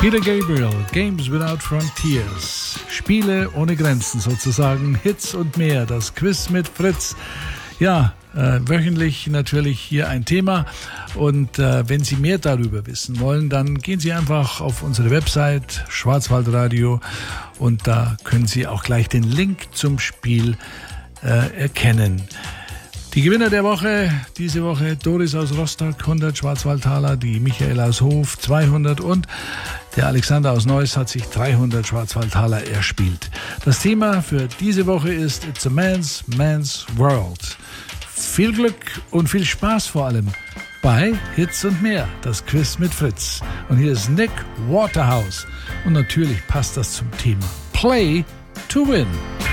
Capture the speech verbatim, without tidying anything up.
Peter Gabriel, Games Without Frontiers. Spiele ohne Grenzen sozusagen, Hits und mehr, das Quiz mit Fritz. Ja, äh, wöchentlich natürlich hier ein Thema und äh, wenn Sie mehr darüber wissen wollen, dann gehen Sie einfach auf unsere Website Schwarzwaldradio und da können Sie auch gleich den Link zum Spiel äh, erkennen. Die Gewinner der Woche, diese Woche Doris aus Rostock, hundert Schwarzwaldtaler, die Michael aus Hof, zweihundert und der Alexander aus Neuss hat sich dreihundert Schwarzwaldtaler erspielt. Das Thema für diese Woche ist It's a Man's, Man's World. Viel Glück und viel Spaß vor allem bei Hits und mehr, das Quiz mit Fritz. Und hier ist Nick Waterhouse und natürlich passt das zum Thema Play to Win.